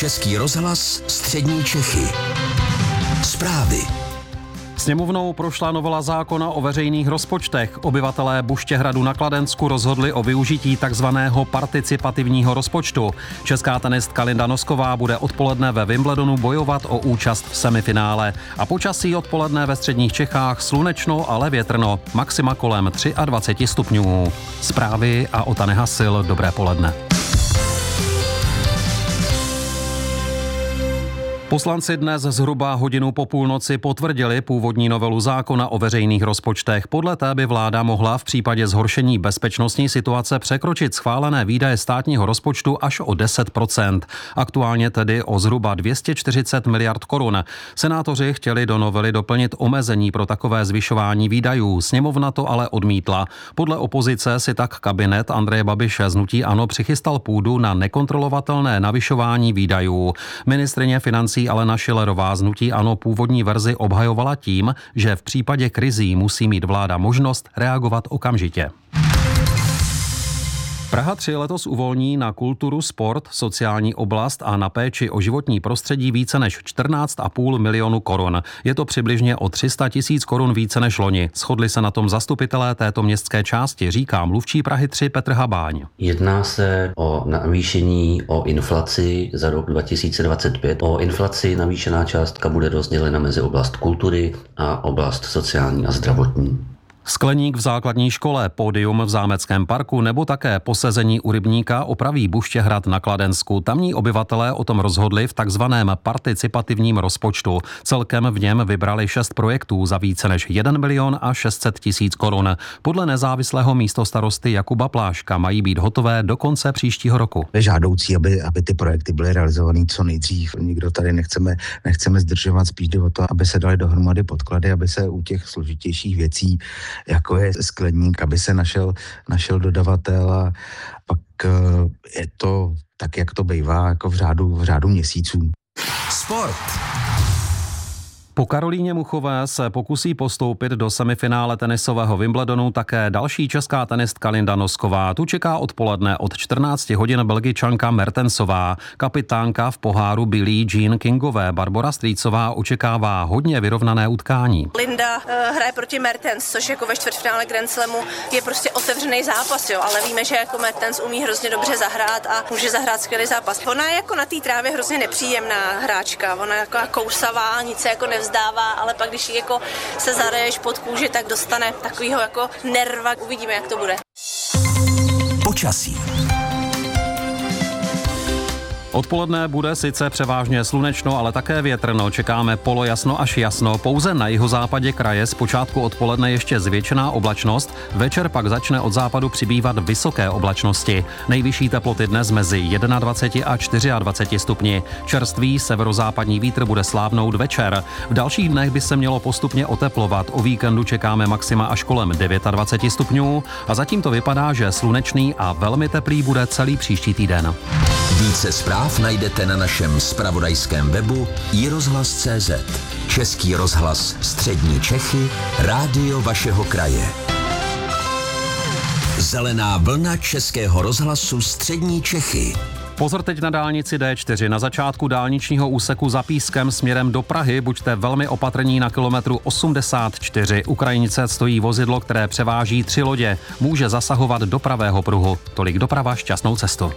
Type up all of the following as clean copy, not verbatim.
Český rozhlas Střední Čechy. Zprávy. Sněmovnou prošla novela zákona o veřejných rozpočtech. Obyvatelé Buštěhradu na Kladensku rozhodli o využití takzvaného participativního rozpočtu. Česká tenistka Linda Nosková bude odpoledne ve Wimbledonu bojovat o účast v semifinále. A počasí odpoledne ve středních Čechách slunečno, ale větrno. Maxima kolem 23 stupňů. Zprávy a Ota Nehasil. Dobré poledne. Poslanci dnes zhruba hodinu po půlnoci potvrdili původní novelu zákona o veřejných rozpočtech. Podle té by vláda mohla v případě zhoršení bezpečnostní situace překročit schválené výdaje státního rozpočtu až o 10%. Aktuálně tedy o zhruba 240 miliard korun. Senátoři chtěli do novely doplnit omezení pro takové zvyšování výdajů. Sněmovna to ale odmítla. Podle opozice si tak kabinet Andreje Babiše z hnutí ANO přichystal půdu na nekontrolovatelné navyšování výdajů. Ministryně financí Alena Schillerová z hnutí ANO původní verzi obhajovala tím, že v případě krizí musí mít vláda možnost reagovat okamžitě. Praha 3 letos uvolní na kulturu, sport, sociální oblast a na péči o životní prostředí více než 14,5 milionu korun. Je to přibližně o 300 tisíc korun více než loni. Shodli se na tom zastupitelé této městské části, říká mluvčí Prahy 3 Petr Habáň. Jedná se o navýšení o inflaci za rok 2025. O inflaci navýšená částka bude rozdělena mezi oblast kultury a oblast sociální a zdravotní. Skleník v základní škole, pódium v Zámeckém parku nebo také posezení u rybníka opraví Buštěhrad na Kladensku. Tamní obyvatelé o tom rozhodli v takzvaném participativním rozpočtu. Celkem v něm vybrali 6 projektů za více než 1 milion a 600 tisíc korun. Podle nezávislého místostarosty Jakuba Pláška mají být hotové do konce příštího roku. Je žádoucí, aby ty projekty byly realizovány co nejdřív. Nikdo tady nechceme zdržovat, spíš jde o to, aby se dali dohromady podklady, aby se u těch složitějších věcí, jako je skleník, aby se našel dodavatel a pak je to tak, jak to bývá, jako v řádu měsíců. Sport. Po Karolíně Muchové se pokusí postoupit do semifinále tenisového Wimbledonu také další česká tenistka Linda Nosková. Tu čeká odpoledne od 14 hodin Belgičanka Mertensová. Kapitánka v poháru Billie Jean Kingové Barbora Strýcová očekává hodně vyrovnané utkání. Linda hraje proti Mertens, což jako ve čtvrtfinále Grand Slamu je prostě otevřený zápas, jo, ale víme, že jako Mertens umí hrozně dobře zahrát a může zahrát skvělý zápas. Ona je jako na té trávě hrozně nepříjemná hráčka, ona jako kousavá, nic se jako nevzdává, ale pak když jí jako se zareješ pod kůži, tak dostane takovýho jako nerva. Uvidíme, jak to bude. Počasí. Odpoledne bude sice převážně slunečno, ale také větrno. Čekáme polojasno až jasno. Pouze na jihozápadě kraje zpočátku odpoledne ještě zvětšená oblačnost. Večer pak začne od západu přibývat vysoké oblačnosti. Nejvyšší teploty dnes mezi 21 a 24 stupni. Čerstvý severozápadní vítr bude slávnout večer. V dalších dnech by se mělo postupně oteplovat. O víkendu čekáme maxima až kolem 29 stupňů. A zatím to vypadá, že slunečný a velmi teplý bude celý příští týden. Více zpráv najdete na našem zpravodajském webu iRozhlas.cz. Český rozhlas Střední Čechy, rádio vašeho kraje. Zelená vlna Českého rozhlasu Střední Čechy. Pozor teď na dálnici D4. Na začátku dálničního úseku za Pískem směrem do Prahy buďte velmi opatrní na kilometru 84. U krajnice stojí vozidlo, které převáží 3 lodě. Může zasahovat do pravého pruhu. Tolik doprava, šťastnou cestu.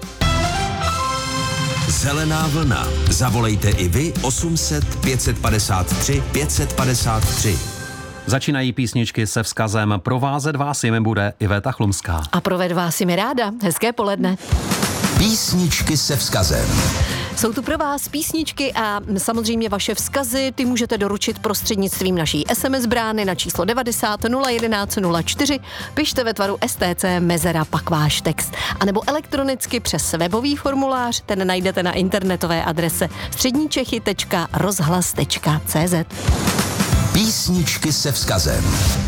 Zelená vlna. Zavolejte i vy 800 553 553. Začínají písničky se vzkazem. Provázet vás jimi bude Iveta Chlumská. A proved vás jimi ráda. Hezké poledne. Písničky se vzkazem. Jsou tu pro vás písničky a samozřejmě vaše vzkazy, ty můžete doručit prostřednictvím naší SMS brány na číslo 90 011 04. Pište ve tvaru STC mezera pak váš text. A nebo elektronicky přes webový formulář, ten najdete na internetové adrese středničechy.rozhlas.cz. Písničky se vzkazem.